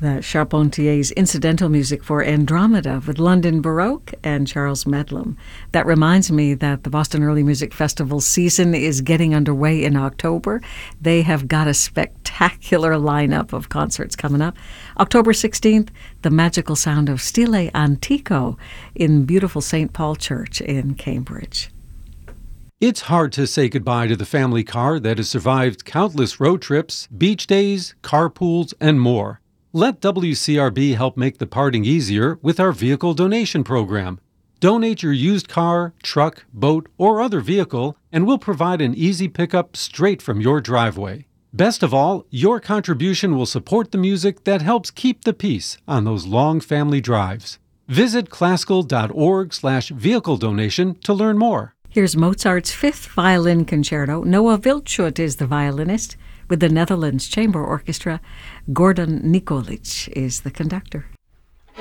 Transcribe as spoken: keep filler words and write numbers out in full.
The Charpentier's incidental music for Andromeda with London Baroque and Charles Medlem. That reminds me that the Boston Early Music Festival season is getting underway in October. They have got a spectacular lineup of concerts coming up. October sixteenth, the magical sound of Stile Antico in beautiful Saint Paul Church in Cambridge. It's hard to say goodbye to the family car that has survived countless road trips, beach days, carpools, and more. Let W C R B help make the parting easier with our vehicle donation program. Donate your used car, truck, boat, or other vehicle, and we'll provide an easy pickup straight from your driveway. Best of all, your contribution will support the music that helps keep the peace on those long family drives. Visit classical.org slash vehicle donation to learn more. Here's Mozart's Fifth Violin Concerto. Noah Wildschut is the violinist. With the Netherlands Chamber Orchestra, Gordon Nikolic is the conductor.